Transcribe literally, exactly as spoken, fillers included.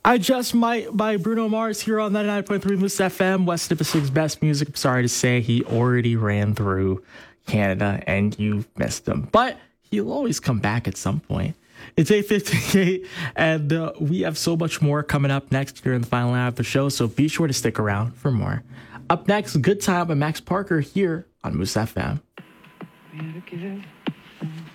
I Just Might by Bruno Mars here on ninety-nine point three Moose F M, West Pacific's best music. I'm sorry to say he already ran through Canada and you missed him, but he'll always come back at some point. It's eight fifty-eight, and uh, we have so much more coming up next here in the final hour of the show, so be sure to stick around for more. Up next, Good Time by Max Parker here on Moose F M.